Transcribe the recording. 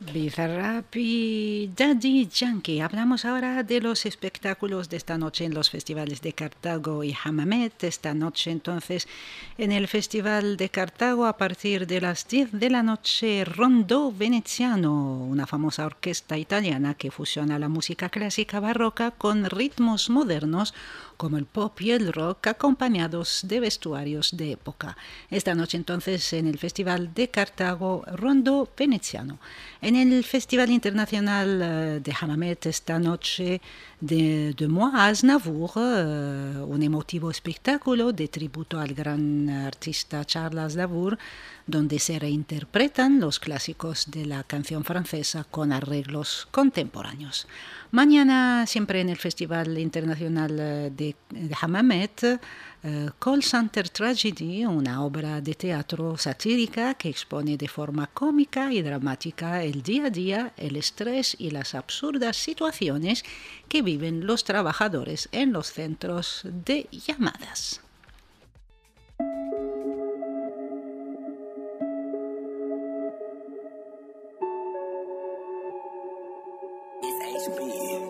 Bizarrap y Daddy Yankee. Hablamos ahora de los espectáculos de esta noche en los festivales de Cartago y Hammamet. Esta noche entonces en el Festival de Cartago a partir de las 10 de la noche Rondó Veneziano, una famosa orquesta italiana que fusiona la música clásica barroca con ritmos modernos como el pop y el rock acompañados de vestuarios de época. Esta noche entonces en el Festival de Cartago Rondó Veneziano. En el Festival Internacional de Hammamet esta noche de Moi a Aznavour, un emotivo espectáculo de tributo al gran artista Charles Aznavour, donde se reinterpretan los clásicos de la canción francesa con arreglos contemporáneos. Mañana, siempre en el Festival Internacional de Hammamet, Call Center Tragedy, una obra de teatro satírica que expone de forma cómica y dramática el día a día, el estrés y las absurdas situaciones que viven los trabajadores en los centros de llamadas. It's HB.